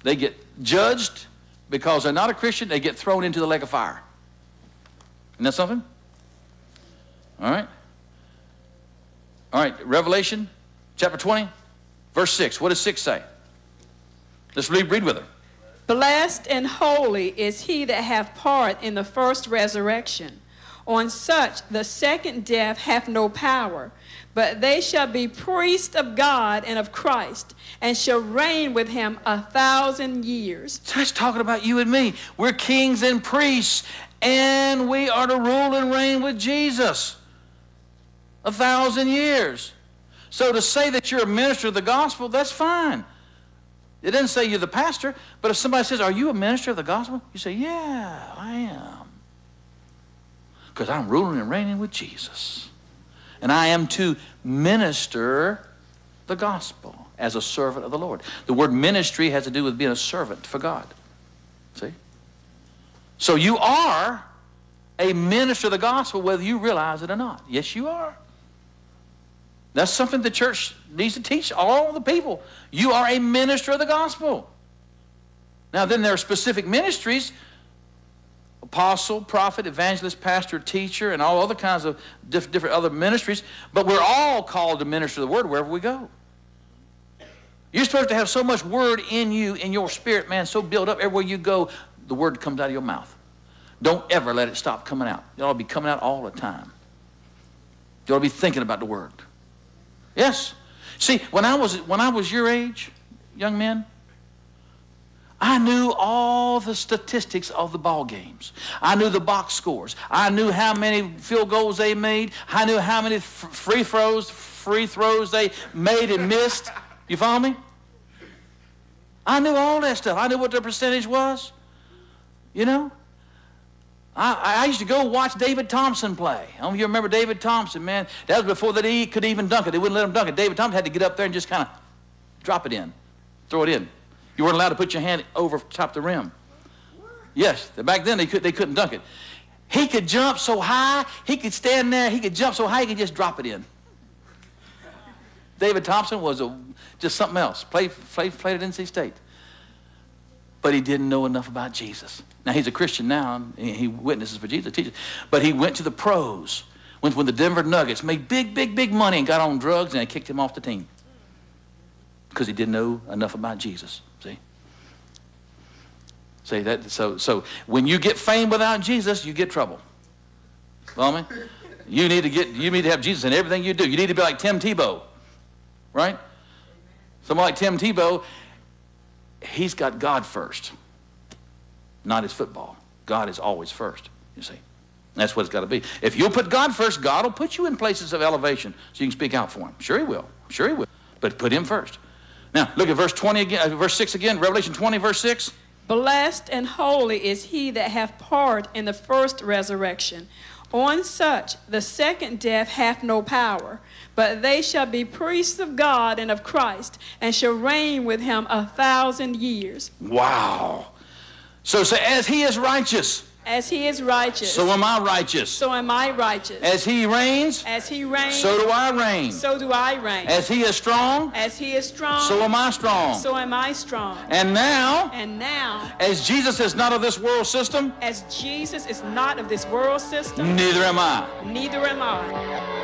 They get judged because they're not a Christian. They get thrown into the lake of fire. Isn't that something? All right. All right, Revelation chapter 20, verse 6. What does 6 say? Let's read with her. Blessed and holy is he that hath part in the first resurrection. On such the second death hath no power, but they shall be priests of God and of Christ, and shall reign with him 1,000 years. That's talking about you and me. We're kings and priests, and we are to rule and reign with Jesus 1,000 years. So to say that you're a minister of the gospel, that's fine. It doesn't say you're the pastor, but if somebody says, are you a minister of the gospel? You say, yeah, I am. Because I'm ruling and reigning with Jesus. And I am to minister the gospel as a servant of the Lord. The word ministry has to do with being a servant for God. See? So you are a minister of the gospel whether you realize it or not. Yes, you are. That's something the church needs to teach all the people. You are a minister of the gospel. Now then there are specific ministries, apostle, prophet, evangelist, pastor, teacher, and all other kinds of different other ministries, but we're all called to minister the word wherever we go. You're supposed to have so much word in you, in your spirit, man, so built up everywhere you go, the word comes out of your mouth. Don't ever let it stop coming out. It ought to be coming out all the time. You ought to be thinking about the word. Yes. See, when I was your age, young men, I knew all the statistics of the ball games. I knew the box scores. I knew how many field goals they made. I knew how many free throws they made and missed. You follow me? I knew all that stuff. I knew what their percentage was. You know? I used to go watch David Thompson play. I don't know if you remember David Thompson, man. That was before they could even dunk it. They wouldn't let him dunk it. David Thompson had to get up there and just kind of drop it in, throw it in. You weren't allowed to put your hand over top the rim. Yes, back then they couldn't dunk it. He could jump so high, he could stand there, he could jump so high he could just drop it in. David Thompson was just something else. Played at NC State. But he didn't know enough about Jesus. Now, he's a Christian now, and he witnesses for Jesus, teaches. But he went to the pros. When the Denver Nuggets made big money and got on drugs, and they kicked him off the team. Because he didn't know enough about Jesus, see? See that? So when you get fame without Jesus, you get trouble. Follow me? You need to have Jesus in everything you do. You need to be like Tim Tebow, right? Someone like Tim Tebow, he's got God first, not his football. God is always first, you see. That's what it's got to be. If you'll put God first, God will put you in places of elevation so you can speak out for him. Sure he will. Sure he will. But put him first. Now, look at verse 20 again, verse 6 again, Revelation 20, verse 6. Blessed and holy is he that hath part in the first resurrection. On such the second death hath no power, but they shall be priests of God and of Christ, and shall reign with him 1,000 years. Wow. So as he is righteous. As he is righteous. So am I righteous. So am I righteous. As he reigns. As he reigns. So do I reign. So do I reign. As he is strong. As he is strong. So am I strong. So am I strong. And now. As Jesus is not of this world system. As Jesus is not of this world system. Neither am I. Neither am I.